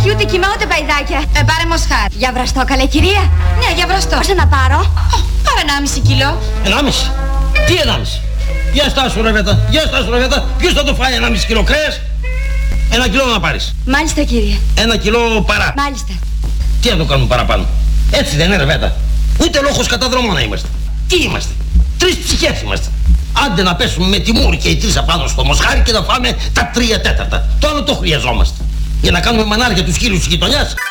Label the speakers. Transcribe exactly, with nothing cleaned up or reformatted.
Speaker 1: Όχι ούτε κοιμά ούτε παϊδάκια.
Speaker 2: Ε, πάρε μοσχάρι.
Speaker 1: Για βραστό καλέ κυρία.
Speaker 2: Ναι, για βραστό.
Speaker 1: Πόσα να πάρω?
Speaker 2: Πάρε ενάμιση κιλό.
Speaker 3: Ενάμιση. Τι ενάμιση? Για στάσου ρε Βέτα, για στάσου ρε Βέτα. Ποιος θα το φάει ενάμιση κιλό κρέας? Ένα κιλό να πάρεις.
Speaker 1: Μάλιστα κύριε.
Speaker 3: Ένα κιλό παρά.
Speaker 1: Μάλιστα.
Speaker 3: Τι να το κάνουμε παραπάνω? Έτσι δεν είναι ρε Βέτα? Ούτε λόγος κατά δρόμο να είμαστε. Τι είμαστε? Τρεις ψυχές είμαστε. Άντε να πέσουμε με τη μούρη και οι τρεις απάνω στο μοσχάρι και να φάμε τα τρία τέταρτα. Το άλλο το χρειαζόμαστε. Για να κάνουμε μανάρια τους χίλιους της γειτονιάς.